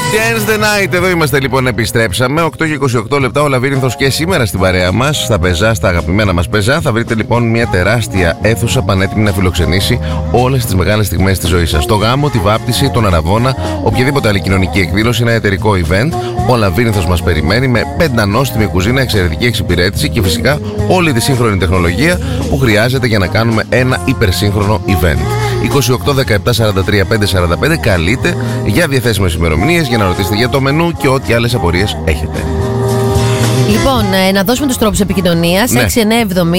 Dance the Night, εδώ είμαστε λοιπόν, επιστρέψαμε 8 και 28 λεπτά, ο Λαβύρινθος και σήμερα στην παρέα μας, στα πεζά, στα αγαπημένα μας πεζά. Θα βρείτε λοιπόν μια τεράστια αίθουσα πανέτοιμη να φιλοξενήσει όλες τις μεγάλες στιγμές της ζωής σας. Το γάμο, τη βάπτιση, τον αραβώνα, οποιαδήποτε άλλη κοινωνική εκδήλωση, ένα εταιρικό event. Ο Λαβύρινθος μας περιμένει με πεντανόστιμη κουζίνα, εξαιρετική εξυπηρέτηση και φυσικά όλη τη σύγχρονη τεχνολογία που χρειάζεται για να κάνουμε ένα υπερσύγχρονο event. 28 17 43 545, καλείτε για διαθέσιμες ημερομηνίες για να ρωτήσετε για το μενού και ό,τι άλλες απορίες έχετε. Λοιπόν, να δώσουμε τους τρόπους επικοινωνίας. Ναι. 6970 888 961.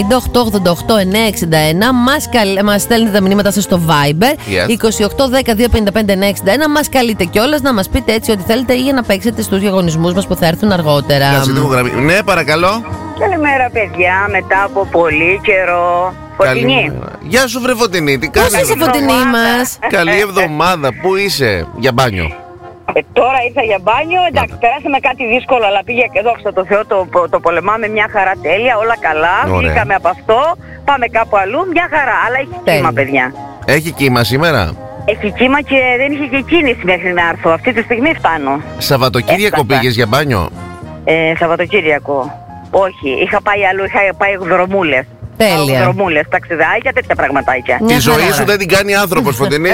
Μας στέλνετε τα μηνύματα σας στο Viber. Yes. 28 10 255 961. Μας καλείτε κιόλας να μας πείτε έτσι ό,τι θέλετε ή για να παίξετε στους διαγωνισμούς μας που θα έρθουν αργότερα. Ναι, παρακαλώ. Καλημέρα, παιδιά, μετά από πολύ καιρό. Φωτεινή. Γεια σου, βρε Φωτεινή, τι κάνεις? Πώς είσαι, Φωτεινή μας? Καλή εβδομάδα, πού είσαι για μπάνιο? Τώρα ήρθα για μπάνιο, εντάξει, περάσαμε κάτι δύσκολο, αλλά πήγε και δόξα τω Θεώ, το πολεμάμε μια χαρά, τέλεια, όλα καλά. Βγήκαμε από αυτό, πάμε κάπου αλλού, μια χαρά, αλλά έχει κύμα, παιδιά. Έχει κύμα σήμερα? Έχει κύμα και δεν είχε και κίνηση μέχρι να έρθω, αυτή τη στιγμή φτάνω. Σαββατοκύριακο πήγες για μπάνιο? Σαββατοκύριακο, όχι, είχα πάει αλλού, είχα πάει δρομούλες. Τέλεια. Δρομούλες, ταξιδάκια, τέτοια πραγματάκια. Τη ζωή σου δεν την κάνει άνθρωπος, Φωτεινή.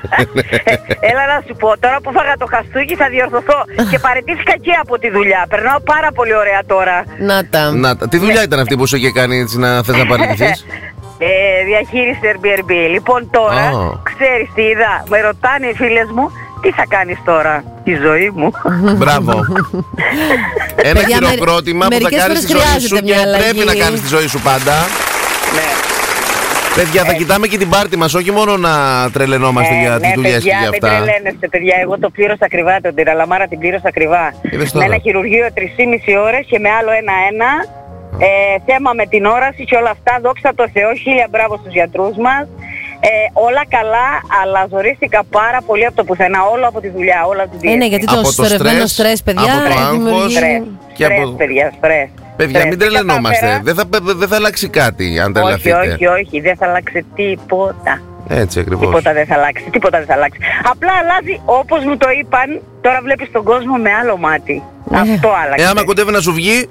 Έλα να σου πω, τώρα που φάγα το χαστούκι θα διορθωθώ και παραιτήθηκα και από τη δουλειά. Περνάω πάρα πολύ ωραία τώρα. Να τα. Τι δουλειά ήταν αυτή που σου είχε κάνει έτσι να θες να παραιτηθείς? Διαχείριση Airbnb. Λοιπόν τώρα, ξέρεις τι είδα, με ρωτάνε οι φίλες μου, τι θα κάνεις τώρα, τη ζωή μου. Μπράβο. Ένα χειροκρότημα που θα κάνεις τη ζωή σου και πρέπει να κάνεις τη ζωή σου πάντα. Ναι. Παιδιά, θα κοιτάμε και την πάρτι μας, όχι μόνο να τρελαινόμαστε για τις δουλειές και για αυτά. Δεν τρελαίνεστε, παιδιά. Εγώ το πλήρωσα ακριβά, τον τυραλαμάρα την πλήρωσα ακριβά. Με ένα χειρουργείο 3,5 ώρες και με άλλο ένα. Θέμα με την όραση και όλα αυτά. Δόξα τω Θεώ, χίλια μπράβο στους γιατρούς μας. Όλα καλά, αλλά ζορίστηκα πάρα πολύ από το πουθενά, όλο από τη δουλειά, όλα από τη δουλειά. Ναι, γιατί το συσσωρευμένο στρες, παιδιά, από το άγχος και στρες, παιδιά, στρες. Παιδιά, μην τρελαινόμαστε. Δεν θα αλλάξει κάτι αν τρελαθείτε. Όχι, δεν θα αλλάξει τίποτα. Έτσι ακριβώς. Τίποτα δεν θα αλλάξει. Απλά αλλάζει όπως μου το είπαν. Τώρα βλέπεις τον κόσμο με άλλο μάτι. Αυτό άλλαξε. Άμα κοντεύει να σου βγει.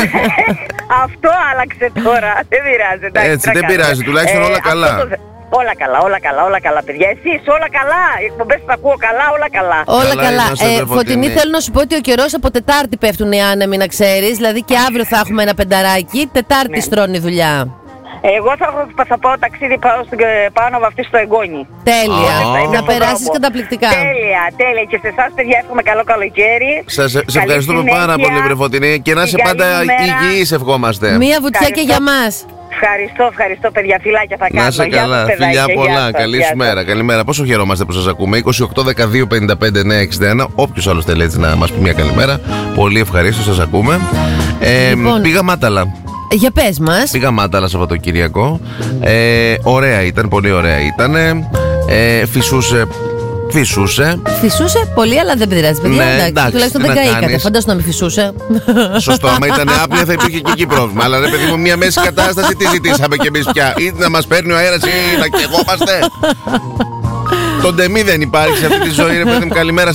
Αυτό άλλαξε τώρα. Δεν πειράζει. Έτσι, δεν πειράζει. Τουλάχιστον όλα καλά. Όλα καλά, παιδιά. Εσείς όλα καλά. Οι εκπομπές τα ακούω καλά, όλα καλά. Όλα καλά. Φωτεινή, θέλω να σου πω ότι ο καιρός από Τετάρτη πέφτουν οι άνεμοι, να ξέρεις. Δηλαδή και αύριο θα έχουμε ένα πενταράκι. Τετάρτη στρώνει δουλειά. Εγώ θα πάω ταξίδι πάνω από αυτή στο εγγόνι. Τέλεια. Να περάσεις καταπληκτικά. Τέλεια. Και σε εσάς, παιδιά, εύχομαι καλό καλοκαίρι. Σε ευχαριστούμε πάρα πολύ, βρε Φωτεινή. Και να είσαι πάντα υγιής, ευχόμαστε. Μία βουτιά και για μας. Ευχαριστώ, παιδιά. Φιλάκια θα κάνω. Να είσαι καλά. Φιλιά πολλά. Καλή σου μέρα. Καλημέρα. Πόσο χαιρόμαστε που σας ακούμε. 28 12 55 961. Όποιος άλλος θέλει έτσι να μας πει μια καλημέρα. Πολύ ευχαρίστως, σας ακούμε. Πήγα Μάταλα. Για πες μας. Πήγα Μάταλα Σαββατοκύριακο. Ωραία ήταν, πολύ ωραία ήταν. Φυσούσε πολύ, αλλά δεν πειράζει, παιδιά. Ναι, εντάξει, τουλάχιστον δεν καήκατε. Φαντάσου να μην φυσούσε. Σωστό, άμα ήταν άπλια θα υπήρχε και εκεί πρόβλημα. Αλλά ρε παιδί μου, μια μέση κατάσταση τι ζητήσαμε κι εμείς πια? Ή να μας παίρνει ο αέρας ή να καιγόμαστε. Τον τεμή δεν υπάρχει σε αυτή τη ζωή, ρε παιδί μου. Καλημέρα.